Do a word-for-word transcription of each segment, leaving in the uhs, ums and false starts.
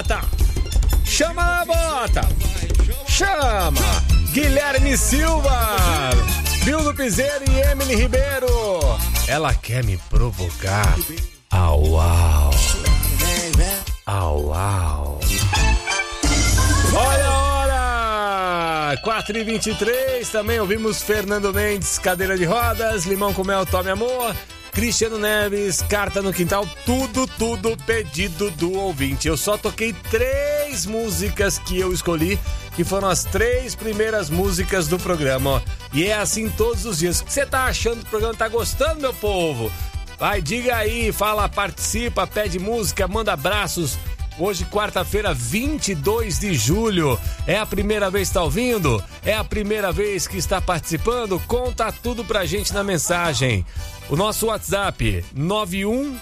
bota! Chama na bota! Chama! Guilherme Silva, Bildo Piseiro e Emily Ribeiro. Ela quer me provocar. Au, au. Au, au. Olha a hora! quatro e vinte e três. Também ouvimos Fernando Mendes, Cadeira de Rodas, Limão com Mel, Tome Amor, Cristiano Neves, Carta no Quintal, tudo, tudo pedido do ouvinte. Eu só toquei três músicas que eu escolhi, que foram as três primeiras músicas do programa, ó. E é assim todos os dias. O que você tá achando do programa? Tá gostando, meu povo? Vai, diga aí, fala, participa, pede música, manda abraços. Hoje, quarta-feira, vinte e dois de julho. É a primeira vez que está ouvindo? É a primeira vez que está participando? Conta tudo pra gente na mensagem. O nosso WhatsApp, nove um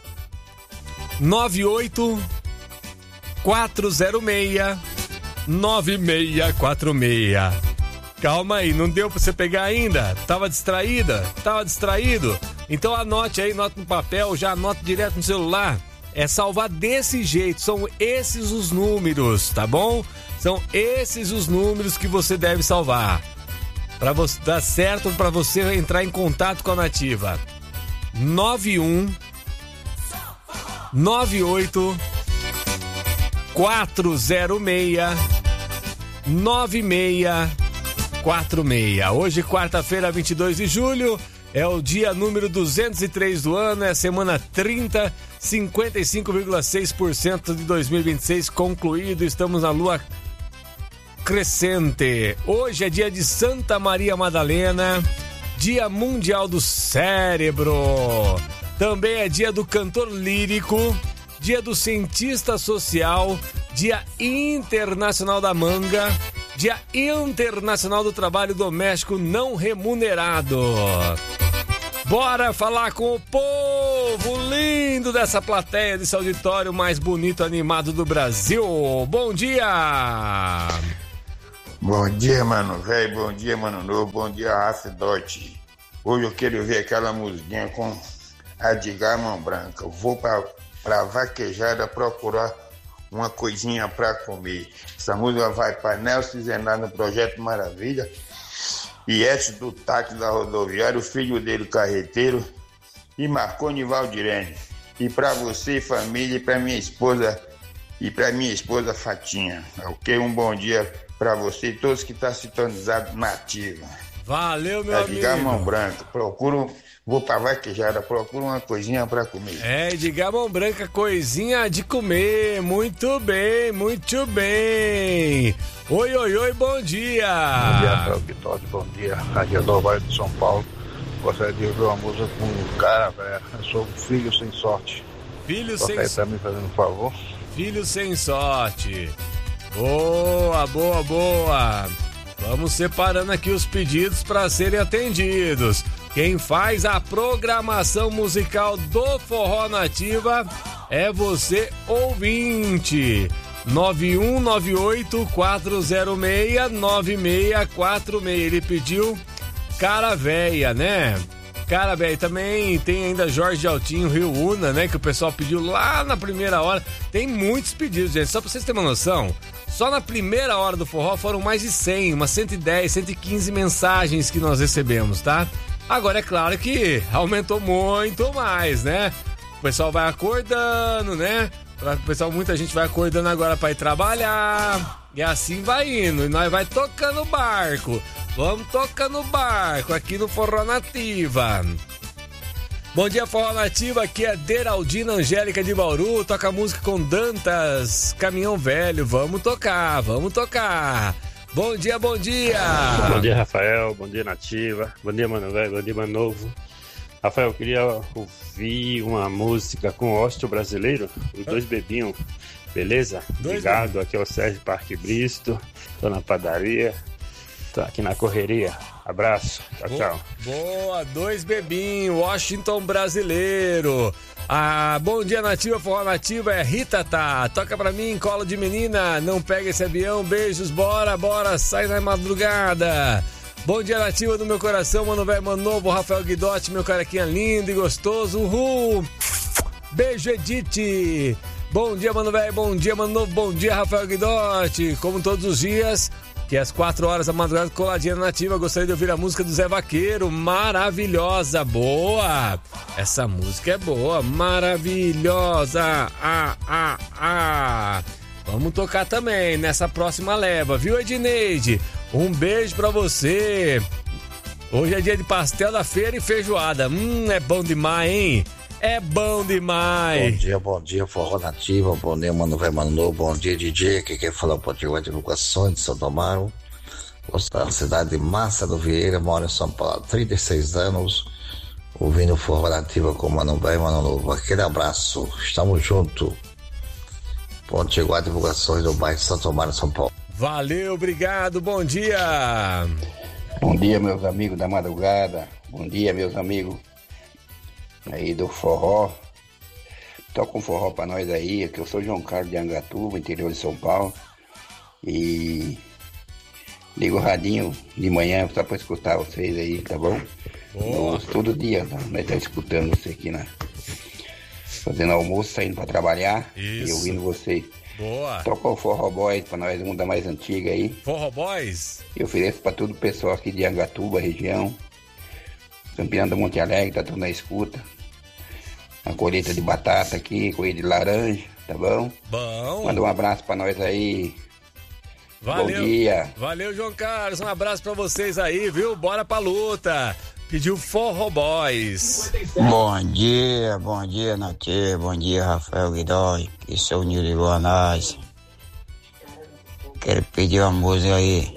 nove oito quatro zero seis nove seis quatro seis. Calma aí, não deu pra você pegar ainda? Tava distraída? Tava distraído? Então anote aí, anota no papel, já anota direto no celular. É salvar desse jeito, são esses os números, tá bom? São esses os números que você deve salvar. Pra você dar certo, pra você entrar em contato com a Nativa. nove um nove oito quatro zero seis nove seis quatro seis. Hoje, quarta-feira, vinte e dois de julho, é o dia número duzentos e três do ano, é a semana trinta, cinquenta e cinco vírgula seis por cento de dois mil e vinte e seis concluído, estamos na lua crescente. Hoje é dia de Santa Maria Madalena, dia mundial do cérebro, também é dia do cantor lírico, dia do cientista social, dia internacional da manga, dia internacional do trabalho doméstico não remunerado. Bora falar com o povo lindo dessa plateia, desse auditório mais bonito, animado do Brasil. Bom dia! Bom dia, mano velho, bom dia, mano novo, bom dia, Rafa Dote. Hoje eu quero ver aquela musiquinha com a Edgar Mão Branca. Eu vou pra, pra vaquejada procurar uma coisinha pra comer. Essa música vai pra Nelson Zenar no Projeto Maravilha. E esse do táxi da rodoviária, o filho dele, carreteiro, e Marconi Valdirene. E pra você, família, e pra minha esposa, e pra minha esposa Fatinha. Ok? Um bom dia pra você e todos que estão sintonizados na Ativa. Valeu, meu é amigo. Edgar Mão Branca, procuro, vou pra vaquejada, procuro uma coisinha pra comer. É, Edgar Mão Branca, coisinha de comer. Muito bem, muito bem. Oi, oi, oi, bom dia. Bom dia, Rafael Vitório, bom dia. Rádio Nova de São Paulo. Gostaria de ouvir uma música com um cara, velho. Eu sou um filho sem sorte. Filho Gostaria sem sorte. Tá me fazendo um favor? Filho sem sorte. Boa, boa, boa. Vamos separando aqui os pedidos para serem atendidos. Quem faz a programação musical do Forró Nativa é você, ouvinte. nove um nove oito quatro zero seis nove seis quatro seis. Ele pediu Cara Véia, né? Cara Véia. Também tem ainda Jorge Altinho, Rio Una, né? Que o pessoal pediu lá na primeira hora. Tem muitos pedidos, gente. Só pra vocês terem uma noção, só na primeira hora do forró foram mais de cem, umas cento e dez, cento e quinze mensagens que nós recebemos, tá? Agora é claro que aumentou muito mais, né? O pessoal vai acordando, né? O pessoal, muita gente vai acordando agora para ir trabalhar. E assim vai indo. E nós vai tocando o barco. Vamos tocando o barco aqui no Forró Nativa. Bom dia, Forró Nativa. Aqui é Deraldina Angélica de Bauru. Toca música com Dantas, Caminhão Velho. Vamos tocar, vamos tocar. Bom dia, bom dia. Bom dia, Rafael. Bom dia, Nativa. Bom dia, Mano Velho. Bom dia, Mano Novo. Rafael, eu queria ouvir uma música com o Ósteo Brasileiro, os dois bebinhos, beleza? Dois Obrigado, bebinhos. Aqui é o Sérgio Parque Bristo, tô na padaria, tô aqui na correria. Abraço, tchau, Boa, tchau. Boa, dois bebinhos, Washington Brasileiro. Ah, bom dia, Nativa, Forró Nativa, é Rita Tá. Toca pra mim, Colo de Menina, não pega esse avião, beijos, bora, bora, sai na madrugada. Bom dia, Nativa do meu coração, Mano Velho, Mano Novo, Rafael Guidotti, meu carequinha lindo e gostoso, uhul. Beijo, Edith. Bom dia, mano velho, bom dia, mano novo, bom dia, Rafael Guidotti. Como todos os dias, que às quatro horas da madrugada, coladinha na Nativa, gostaria de ouvir a música do Zé Vaqueiro, maravilhosa, boa. Essa música é boa, maravilhosa, ah, ah, ah. Vamos tocar também nessa próxima leva, viu, Edneide? Um beijo pra você. Hoje é dia de pastel da feira e feijoada. Hum, é bom demais, hein? É bom demais. Bom dia, bom dia, Forró Nativa. Bom dia, mano, vai, mano. Bom dia, D J. Aqui quem fala é o Potiguar de Divulgações de Santo Amaro. Gosto da cidade de Massa do Vieira. Moro em São Paulo há trinta e seis anos. Ouvindo o Forró Nativa com o Mano Vai, Mano Novo. Aquele abraço. Estamos juntos. Potiguar Divulgações do bairro Santo Amaro, São Paulo. Valeu, obrigado, bom dia. Bom dia, meus amigos da madrugada. Bom dia, meus amigos aí do forró. Toca um forró pra nós aí, que eu sou João Carlos de Angatuba, interior de São Paulo. E ligo o radinho de manhã só pra escutar vocês aí, tá bom? Nos, todo dia, tá? Nós tá escutando você aqui, né? Fazendo almoço, saindo pra trabalhar. Isso. E ouvindo vocês. Boa. Toca o Forró Boys pra nós, uma da mais antiga aí. Forró Boys? Eu ofereço pra todo o pessoal aqui de Angatuba, região. Campinão do Monte Alegre, tá tudo na escuta. Uma colheita de batata aqui, colheita de laranja, tá bom? Bom. Manda um abraço pra nós aí. Valeu. Bom dia. Valeu, João Carlos. Um abraço pra vocês aí, viu? Bora pra luta. Pediu Forró Boys. Bom dia, bom dia, Nativa. Bom dia, Rafael Guidói. Que sou o Nil de Guanás. Quero pedir uma música aí.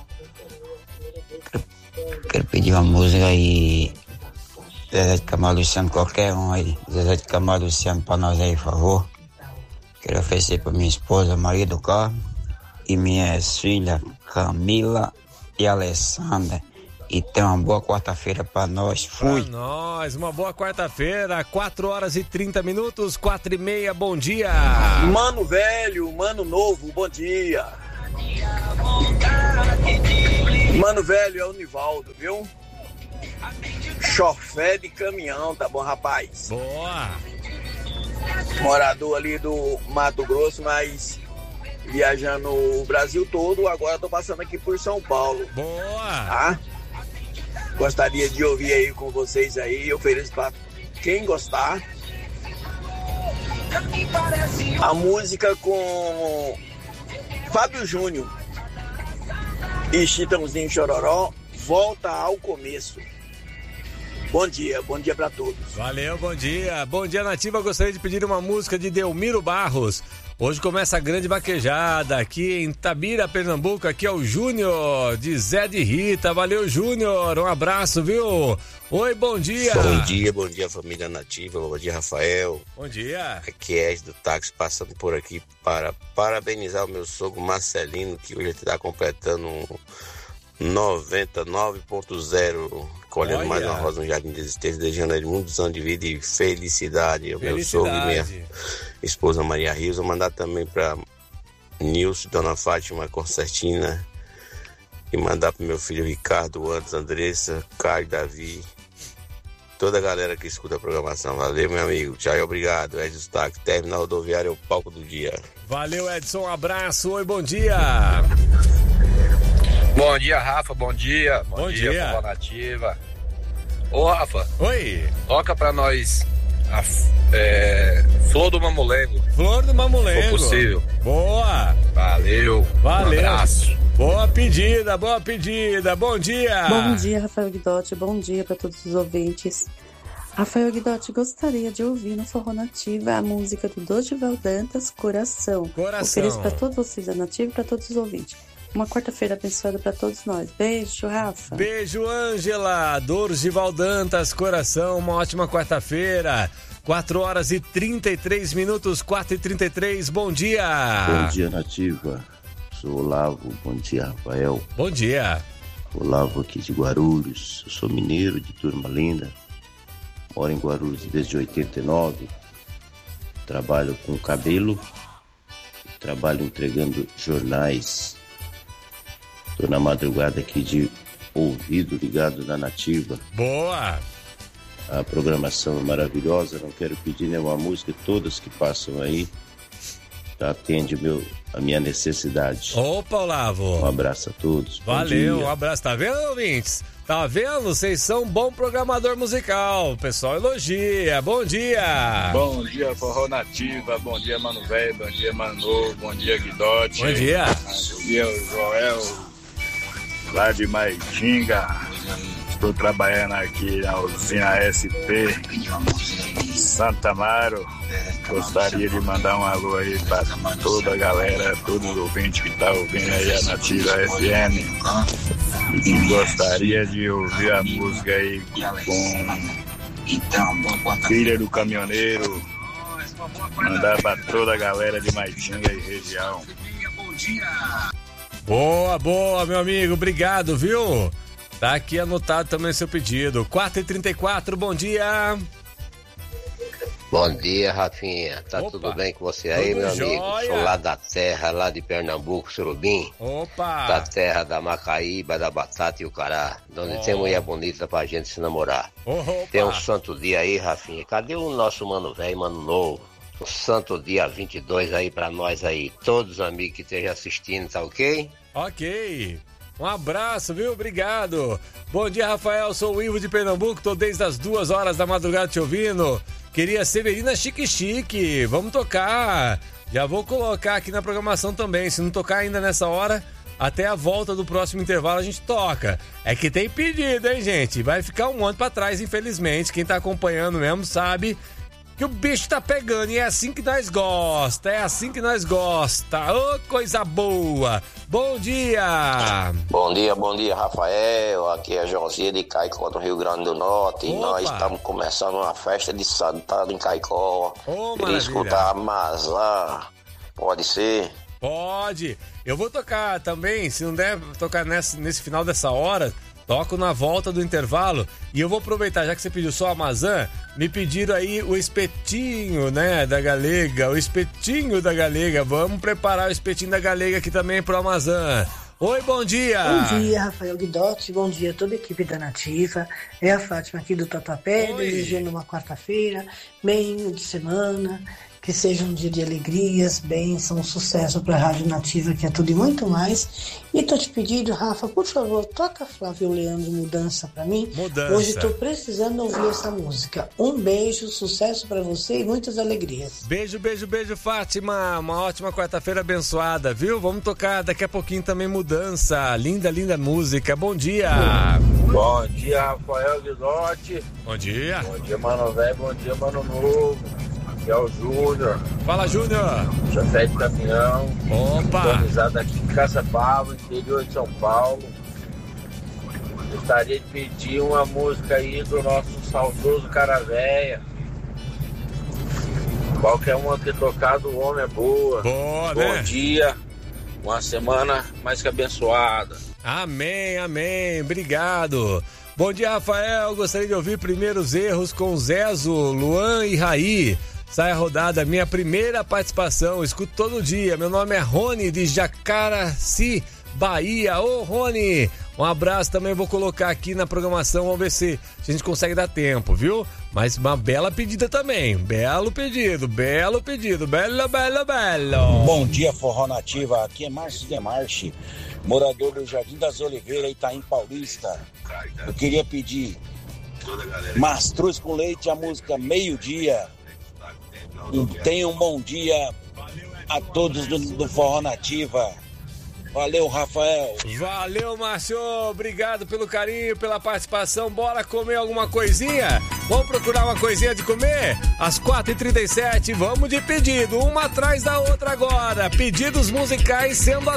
Quero, quero pedir uma música aí. Zezé de Camargo Luciano, qualquer um aí. Zezé de Camargo Luciano pra nós aí, por favor. Quero oferecer pra minha esposa, Maria do Carmo. E minhas filhas, Camila e Alessandra. E tem uma boa quarta-feira pra nós. Fui. Pra nós, uma boa quarta-feira, quatro horas e trinta minutos, quatro e meia, bom dia. Mano velho, mano novo, bom dia. Mano velho é o Nivaldo, viu? Chofé de caminhão, tá bom, rapaz? Boa. Morador ali do Mato Grosso, mas viajando o Brasil todo, agora tô passando aqui por São Paulo. Boa. Tá? Gostaria de ouvir aí com vocês aí, ofereço pra quem gostar a música com Fábio Júnior e Chitãozinho Chororó, Volta ao Começo. Bom dia, bom dia pra todos. Valeu, bom dia. Bom dia, Nativa. Gostaria de pedir uma música de Delmiro Barros. Hoje começa a grande vaquejada aqui em Tabira, Pernambuco. Aqui é o Júnior, de Zé de Rita. Valeu, Júnior. Um abraço, viu? Oi, bom dia. Bom dia, bom dia, família Nativa. Bom dia, Rafael. Bom dia. Aqui é Ed do Táxi, passando por aqui para parabenizar o meu sogro Marcelino, que hoje está completando um noventa e nove ponto zero, colhendo mais uma rosa no Jardim da Existência, desejando ele muitos anos de vida e felicidade. O meu sogro e minha esposa Maria Rios. Vou mandar também para Nilson, Dona Fátima Concertina, e mandar para meu filho Ricardo, Antes, Andressa, Caio, Davi, toda a galera que escuta a programação. Valeu, meu amigo. Tchau e obrigado. Edson Stack, Terminal Rodoviário, é o palco do dia. Valeu, Edson. Um abraço. Oi, bom dia. Bom dia, Rafa, bom dia. Bom, bom dia, Forró Nativa. Ô, Rafa. Oi. Toca pra nós a é, Flor do Mamulengo. Flor do Mamulengo. Se for possível. Boa. Valeu. Valeu. Um abraço. Boa pedida, boa pedida. Bom dia. Bom dia, Rafael Guidotti. Bom dia para todos os ouvintes. Rafael Guidotti, gostaria de ouvir no Forró Nativa a música do Dorival Dantas, Coração. Coração. Ofereço para todos vocês da Nativa e para todos os ouvintes. Uma quarta-feira abençoada para todos nós. Beijo, Rafa. Beijo, Ângela. Dorival Dantas, Coração. Uma ótima quarta-feira. quatro horas e trinta e três minutos, quatro e trinta e três. Bom dia. Bom dia, Nativa. Sou Olavo. Bom dia, Rafael. Bom dia. Olavo aqui de Guarulhos. Eu sou mineiro de Turma Linda. Moro em Guarulhos desde oitenta e nove. Trabalho com cabelo. Trabalho entregando jornais. Estou na madrugada aqui de ouvido ligado na Nativa. Boa! A programação é maravilhosa. Não quero pedir nenhuma música. Todas que passam aí atende meu, a minha necessidade. Opa, Olavo. Um abraço a todos. Valeu, um abraço. Tá vendo, ouvintes? Tá vendo? Vocês são um bom programador musical. O pessoal elogia. Bom dia. Bom dia, Forró Nativa. Bom dia, Mano Velho. Bom dia, Mano Novo. Bom dia, Guidote. Bom dia. Bom dia, Joel. Lá de Maitinga. Estou trabalhando aqui na usina S P Santa Amaro. Gostaria de mandar um alô aí para toda a galera, todos os ouvintes que estão tá ouvindo aí a Nativa F M. E gostaria de ouvir a música aí com Filha do Caminhoneiro. Mandar para toda a galera de Maitinga e região. Boa, boa, meu amigo. Obrigado, viu? Tá aqui anotado também o seu pedido. quatro e trinta e quatro, bom dia. Bom dia, Rafinha. Tá Opa. Tudo bem com você aí, tudo meu amigo? Jóia. Sou lá da terra, lá de Pernambuco, Surubim. Opa! Da terra da Macaíba, da batata e o cará. Onde oh. tem mulher bonita pra gente se namorar. Opa. Tem um santo dia aí, Rafinha. Cadê o nosso mano velho, mano novo? O santo dia vinte e dois aí pra nós aí. Todos os amigos que estejam assistindo, tá ok? Ok. Um abraço, viu? Obrigado. Bom dia, Rafael. Sou o Ivo de Pernambuco. Tô desde as duas horas da madrugada te ouvindo. Queria Severina Chique Chique. Vamos tocar. Já vou colocar aqui na programação também. Se não tocar ainda nessa hora, até a volta do próximo intervalo a gente toca. É que tem pedido, hein, gente? Vai ficar um monte pra trás, infelizmente. Quem tá acompanhando mesmo sabe que o bicho tá pegando e é assim que nós gosta, é assim que nós gosta. Ô, oh, coisa boa. Bom dia. Bom dia, bom dia, Rafael. Aqui é Josia de Caicó, do Rio Grande do Norte. Opa. E nós estamos começando uma festa de santada em Caicó. Oh, queria escutar a Mazá. Pode ser? Pode. Eu vou tocar também, se não der tocar nesse, nesse final dessa hora, toco na volta do intervalo. E eu vou aproveitar, já que você pediu só a maçã, me pediram aí o espetinho, né, da Galega, o espetinho da Galega. Vamos preparar o espetinho da Galega aqui também pro Amazã. Oi, bom dia! Bom dia, Rafael Guidotti, bom dia a toda a equipe da Nativa. É a Fátima aqui do Tatuapé, desejando uma quarta-feira, meio de semana, que seja um dia de alegrias, bênção, sucesso para a Rádio Nativa, que é tudo e muito mais. E tô te pedindo, Rafa, por favor, toca Flávio Leandro, Mudança para mim. Mudança. Hoje tô precisando ouvir essa música. Um beijo, sucesso para você e muitas alegrias. Beijo, beijo, beijo, Fátima. Uma ótima quarta-feira abençoada, viu? Vamos tocar daqui a pouquinho também Mudança. Linda, linda música. Bom dia. Bom dia, Rafael Guidotti. Bom dia. Bom dia, Mano Velho. Bom dia, Mano Novo. Aqui é o Júnior. Fala, Júnior. Chofé de caminhão. Opa. Organizado aqui em Caçapava, interior de São Paulo. Gostaria de pedir uma música aí do nosso saudoso Cara Véia. Qualquer uma que tocar do homem é boa. Boa, Bom né? dia. Uma semana mais que abençoada. Amém, amém. Obrigado. Bom dia, Rafael. Gostaria de ouvir Primeiros Erros com Zezo, Luan e Raí. Sai a rodada, minha primeira participação. Escuto todo dia. Meu nome é Rony, de Jacaraci, Bahia. Ô, Rony, um abraço também. Vou colocar aqui na programação. Vamos ver se a gente consegue dar tempo, viu? Mas uma bela pedida também. Belo pedido, belo pedido. Belo, belo, belo. Bom dia, Forró Nativa. Aqui é Márcio Demarche, morador do Jardim das Oliveiras, Itaim Paulista. Eu queria pedir Mastruz com Leite, a música Meio-Dia. E tenha um bom dia a todos do, do Forró Nativa. Valeu, Rafael. Valeu, Márcio. Obrigado pelo carinho, pela participação. Bora comer alguma coisinha? Vamos procurar uma coisinha de comer? Às quatro e trinta e sete, vamos de pedido. Uma atrás da outra agora. Pedidos musicais sendo